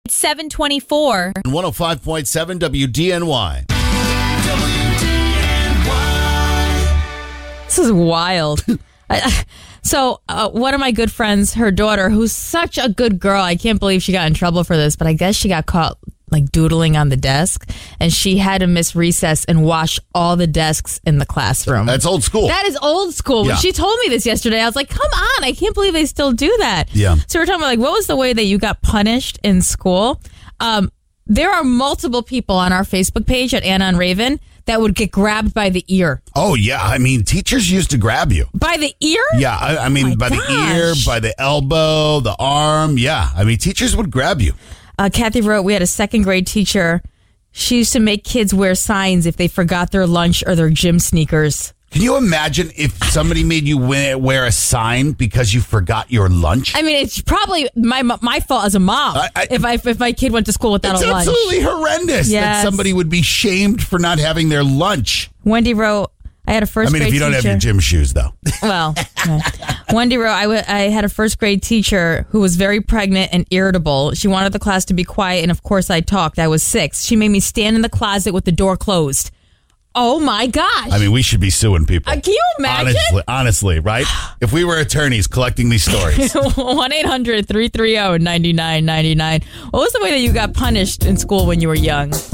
724. 105.7 WDNY. This is wild. So one of my good friends, her daughter, who's such a good girl, I can't believe she got in trouble for this, but I guess she got caught like doodling on the desk, and she had to miss recess and wash all the desks in the classroom. That's old school. That is old school. When she told me this yesterday, I was like, come on, I can't believe they still do that. Yeah. So we're talking about, like, what was the way that you got punished in school? There are multiple people on our Facebook page at Anna and Raven that would get grabbed by the ear. Oh, yeah. I mean, teachers used to grab you. By the ear? Yeah. I mean, by the ear, by the elbow, the arm. Yeah. I mean, teachers would grab you. Kathy wrote, we had a second grade teacher. She used to make kids wear signs if they forgot their lunch or their gym sneakers. Can you imagine if somebody made you wear a sign because you forgot your lunch? I mean, it's probably my fault as a mom if my kid went to school without a lunch. It's absolutely horrendous that somebody would be shamed for not having their lunch. Wendy wrote, I had a first grade teacher. I mean, if you don't have your gym shoes, though. Well, no. Wendy wrote, I had a first grade teacher who was very pregnant and irritable. She wanted the class to be quiet, and of course I talked. I was 6. She made me stand in the closet with the door closed. Oh, my gosh. I mean, we should be suing people. Can you imagine? Honestly, right? If we were attorneys collecting these stories. 1-800-330-9999. What was the way that you got punished in school when you were young?